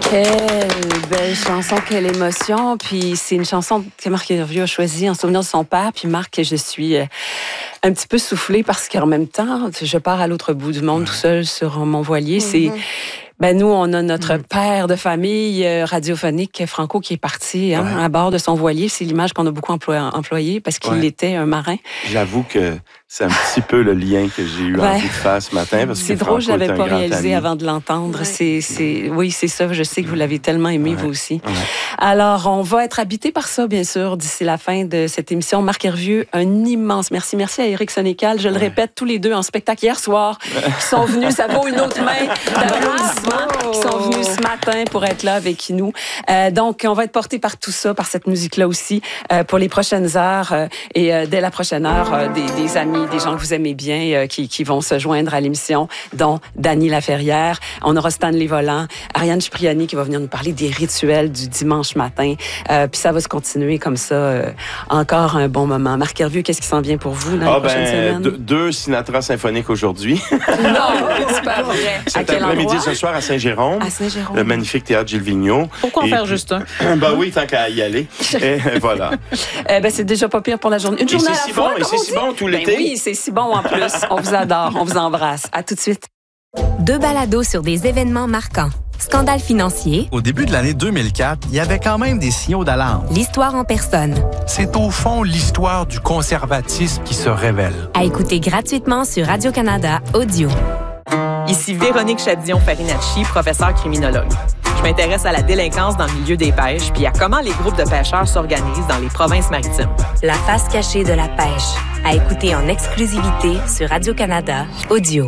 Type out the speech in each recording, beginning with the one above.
Quelle belle chanson, quelle émotion. Puis c'est une chanson que Marc Hervieux a choisie en souvenir de son père. Puis Marc, je suis un petit peu soufflée parce qu'en même temps, je pars à l'autre bout du monde tout seul sur mon voilier. C'est... nous, on a notre père de famille radiophonique, Franco, qui est parti à bord de son voilier. C'est l'image qu'on a beaucoup employée parce qu'il était un marin. J'avoue que c'est un petit peu le lien que j'ai eu envie de faire ce matin. Parce c'est que drôle, je Franco l'avais est pas un grand réalisé ami. avant de l'entendre. Oui, c'est ça. Je sais que vous l'avez tellement aimé, vous aussi. Ouais. Alors, on va être habité par ça, bien sûr, d'ici la fin de cette émission. Marc Hervieux, un immense merci. Merci à Éric Sénécal. Je le répète, tous les deux en spectacle hier soir, qui sont venus. Ça vaut une autre main d'applaudissements, qui sont venus ce matin pour être là avec nous. Donc, on va être porté par tout ça, par cette musique-là aussi, pour les prochaines heures. Et dès la prochaine heure, des amis, des gens que vous aimez bien, qui vont se joindre à l'émission, dont Dany Laferrière. On aura Stanley Volant, Ariane Cipriani qui va venir nous parler des rituels du dimanche matin. Puis ça va se continuer comme ça encore un bon moment. Marc Hervieux, qu'est-ce qui s'en vient pour vous dans les prochaines semaines? Deux Sinatra symphoniques aujourd'hui. Non, c'est pas vrai. Cet après-midi, ce soir, à Saint-Jérôme. À Saint-Jérôme. Le magnifique théâtre Gilles Vigneault. Pourquoi en faire juste un? Oui, tant qu'à y aller. Et voilà. C'est déjà pas pire pour la journée. Une journée à la fois, et c'est si bon tout l'été. Oui, c'est si bon en plus. On vous adore, on vous embrasse. À tout de suite. Deux balados sur des événements marquants. Scandale financier. Au début de l'année 2004, il y avait quand même des signaux d'alarme. L'histoire en personne. C'est au fond l'histoire du conservatisme qui se révèle. À écouter gratuitement sur Radio-Canada Audio. Ici Véronique Chabdillon-Farinacci, professeure criminologue. Je m'intéresse à la délinquance dans le milieu des pêches puis à comment les groupes de pêcheurs s'organisent dans les provinces maritimes. La face cachée de la pêche. À écouter en exclusivité sur Radio-Canada Audio.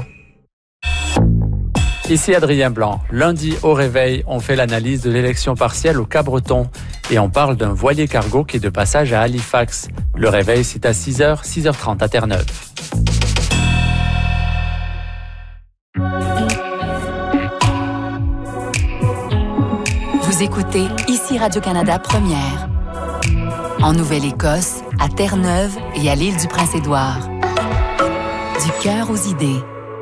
Ici Adrien Blanc. Lundi, au réveil, on fait l'analyse de l'élection partielle au Cap-Breton et on parle d'un voilier cargo qui est de passage à Halifax. Le réveil, c'est à 6h, 6h30 à Terre-Neuve. Vous écoutez ici Radio-Canada Première. En Nouvelle-Écosse, à Terre-Neuve et à l'île du Prince-Édouard. Du cœur aux idées.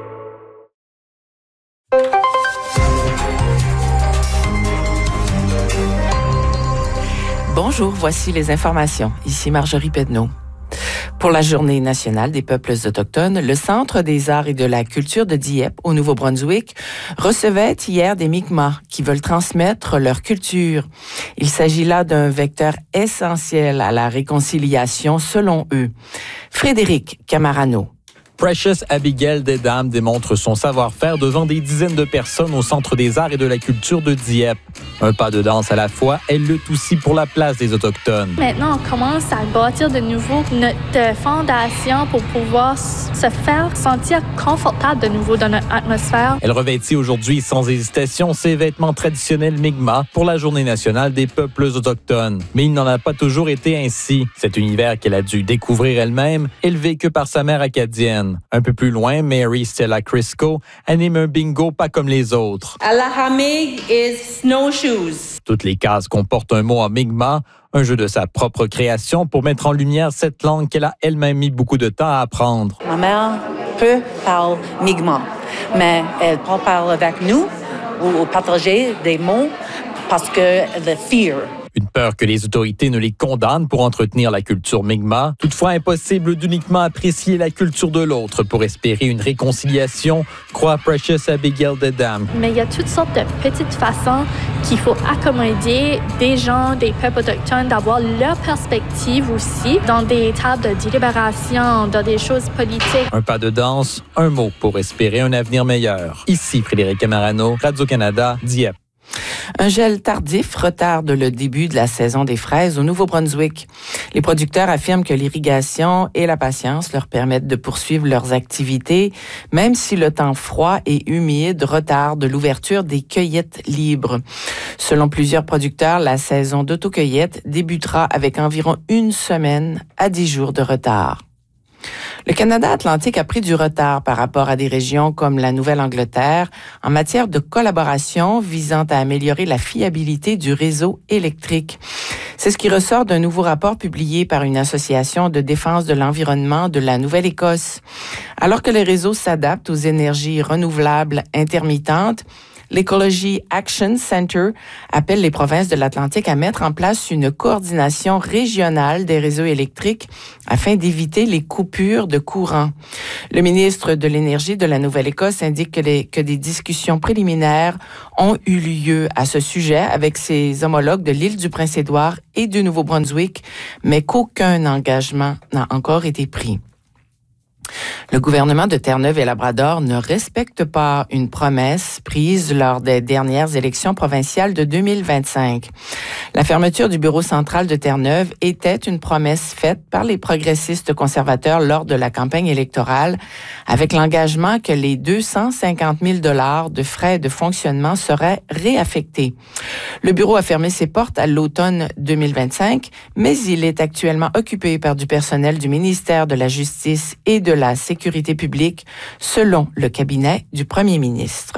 Bonjour, voici les informations. Ici Marjorie Pedneau. Pour la Journée nationale des peuples autochtones, le Centre des arts et de la culture de Dieppe, au Nouveau-Brunswick, recevait hier des Mi'kmaq qui veulent transmettre leur culture. Il s'agit là d'un vecteur essentiel à la réconciliation, selon eux. Frédéric Camarano. Precious Abigail Dedam démontre son savoir-faire devant des dizaines de personnes au Centre des arts et de la culture de Dieppe. Un pas de danse à la fois, elle lutte aussi pour la place des Autochtones. Maintenant, on commence à bâtir de nouveau notre fondation pour pouvoir se faire sentir confortable de nouveau dans notre atmosphère. Elle revêtit aujourd'hui sans hésitation ses vêtements traditionnels Mi'kmaq pour la Journée nationale des peuples autochtones. Mais il n'en a pas toujours été ainsi. Cet univers qu'elle a dû découvrir elle-même est le vécu par sa mère acadienne. Un peu plus loin, Mary Stella Crisco anime un bingo pas comme les autres. Alahamig is snowshoes. Toutes les cases comportent un mot en Mi'kmaq, un jeu de sa propre création pour mettre en lumière cette langue qu'elle a elle-même mis beaucoup de temps à apprendre. Ma mère peut parler Mi'kmaq, mais elle peut parler avec nous ou partager des mots parce que le fear. Une peur que les autorités ne les condamnent pour entretenir la culture Mi'kmaq. Toutefois, impossible d'uniquement apprécier la culture de l'autre pour espérer une réconciliation, croit Precious Abigail Dedam. Mais il y a toutes sortes de petites façons qu'il faut accommoder des gens, des peuples autochtones, d'avoir leur perspective aussi dans des tables de délibération, dans des choses politiques. Un pas de danse, un mot pour espérer un avenir meilleur. Ici Frédéric Camarano, Radio-Canada, Dieppe. Un gel tardif retarde le début de la saison des fraises au Nouveau-Brunswick. Les producteurs affirment que l'irrigation et la patience leur permettent de poursuivre leurs activités, même si le temps froid et humide retarde l'ouverture des cueillettes libres. Selon plusieurs producteurs, la saison d'autocueillette débutera avec environ 1 semaine à 10 jours de retard. Le Canada atlantique a pris du retard par rapport à des régions comme la Nouvelle-Angleterre en matière de collaboration visant à améliorer la fiabilité du réseau électrique. C'est ce qui ressort d'un nouveau rapport publié par une association de défense de l'environnement de la Nouvelle-Écosse. Alors que les réseaux s'adaptent aux énergies renouvelables intermittentes, l'Ecology Action Center appelle les provinces de l'Atlantique à mettre en place une coordination régionale des réseaux électriques afin d'éviter les coupures de courant. Le ministre de l'Énergie de la Nouvelle-Écosse indique que des discussions préliminaires ont eu lieu à ce sujet avec ses homologues de l'île du Prince-Édouard et du Nouveau-Brunswick, mais qu'aucun engagement n'a encore été pris. Le gouvernement de Terre-Neuve et Labrador ne respecte pas une promesse prise lors des dernières élections provinciales de 2025. La fermeture du bureau central de Terre-Neuve était une promesse faite par les progressistes conservateurs lors de la campagne électorale, avec l'engagement que les 250 000 $ de frais de fonctionnement seraient réaffectés. Le bureau a fermé ses portes à l'automne 2025, mais il est actuellement occupé par du personnel du ministère de la Justice et de la Sécurité publique, selon le cabinet du premier ministre.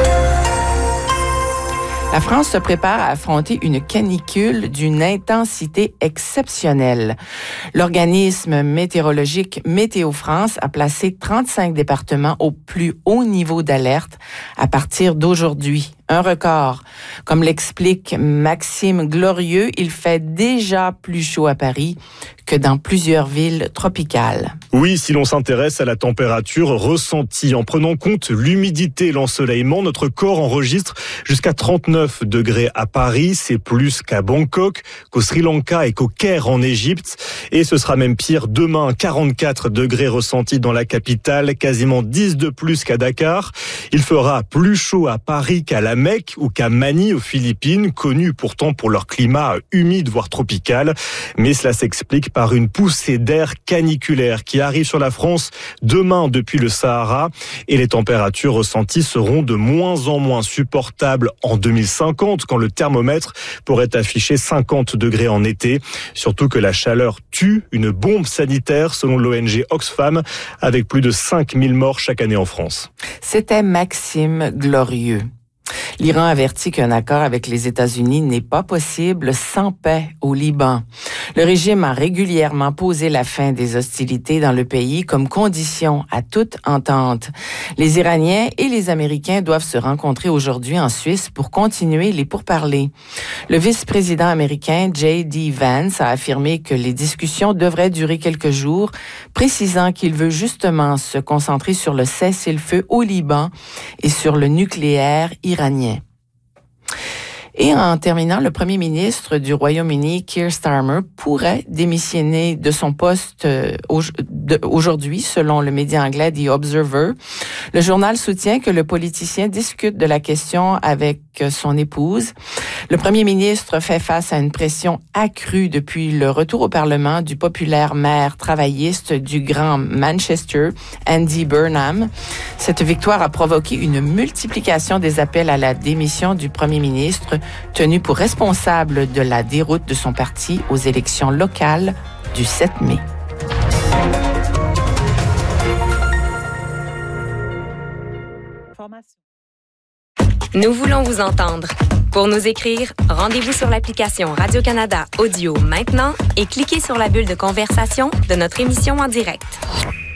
La France se prépare à affronter une canicule d'une intensité exceptionnelle. L'organisme météorologique Météo France a placé 35 départements au plus haut niveau d'alerte à partir d'aujourd'hui. Un record. Comme l'explique Maxime Glorieux, il fait déjà plus chaud à Paris que dans plusieurs villes tropicales. Oui, si l'on s'intéresse à la température ressentie en prenant compte l'humidité et l'ensoleillement, notre corps enregistre jusqu'à 39 degrés à Paris. C'est plus qu'à Bangkok, qu'au Sri Lanka et qu'au Caire en Égypte. Et ce sera même pire demain, 44 degrés ressentis dans la capitale, quasiment 10 de plus qu'à Dakar. Il fera plus chaud à Paris qu'à la Mecque ou qu'à Manille aux Philippines, connus pourtant pour leur climat humide voire tropical. Mais cela s'explique par une poussée d'air caniculaire qui arrive sur la France demain depuis le Sahara, et les températures ressenties seront de moins en moins supportables en 2050 quand le thermomètre pourrait afficher 50 degrés en été. Surtout que la chaleur tue, une bombe sanitaire selon l'ONG Oxfam, avec plus de 5000 morts chaque année en France. C'était Maxime Glorieux. L'Iran avertit qu'un accord avec les États-Unis n'est pas possible sans paix au Liban. Le régime a régulièrement posé la fin des hostilités dans le pays comme condition à toute entente. Les Iraniens et les Américains doivent se rencontrer aujourd'hui en Suisse pour continuer les pourparlers. Le vice-président américain J.D. Vance a affirmé que les discussions devraient durer quelques jours, précisant qu'il veut justement se concentrer sur le cessez-le-feu au Liban et sur le nucléaire iranien. Et en terminant, le premier ministre du Royaume-Uni, Keir Starmer, pourrait démissionner de son poste aujourd'hui, selon le média anglais The Observer. Le journal soutient que le politicien discute de la question avec son épouse. Le premier ministre fait face à une pression accrue depuis le retour au Parlement du populaire maire travailliste du Grand Manchester, Andy Burnham. Cette victoire a provoqué une multiplication des appels à la démission du premier ministre, tenu pour responsable de la déroute de son parti aux élections locales du 7 mai. Nous voulons vous entendre. Pour nous écrire, rendez-vous sur l'application Radio-Canada Audio maintenant et cliquez sur la bulle de conversation de notre émission en direct.